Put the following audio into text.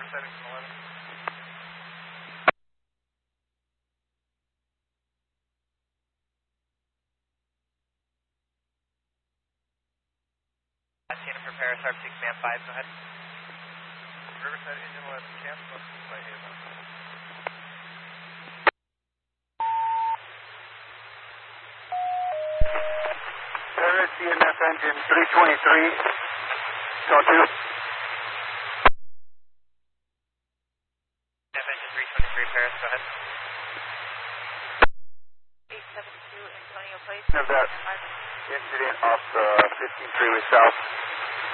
Riverside engine 11. Jennifer Paris, Sharp 6 Man 5, go ahead. Riverside engine 11, cancel by Ava. Paris, CNF engine 323, call 2. CNF engine 323, Paris, go ahead. 872 Antonio Place. Have that incident off 15 freeway south.